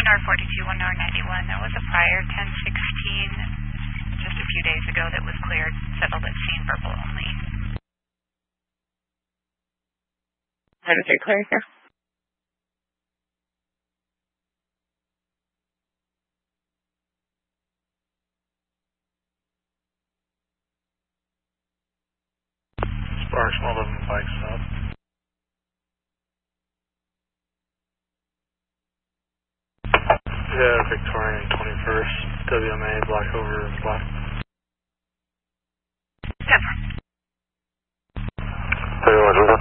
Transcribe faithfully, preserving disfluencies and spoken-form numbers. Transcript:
one R forty-two, one R ninety-one. There was a prior ten sixteen just a few days ago that was cleared, settled at scene, verbal only. How does it clear here? Sparks one eleven bikes up. Yeah, Victorian twenty-first, W M A, black over black. Seven. thirty-one,